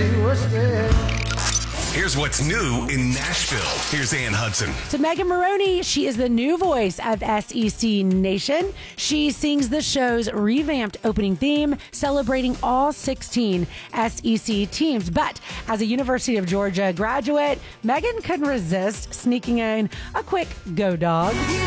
Here's what's new in Nashville. Here's Ann Hudson. So Megan Maroney, she is the new voice of SEC Nation. She sings the show's revamped opening theme, celebrating all 16 SEC teams. But as a University of Georgia graduate, Megan couldn't resist sneaking in a quick "Go Dogs."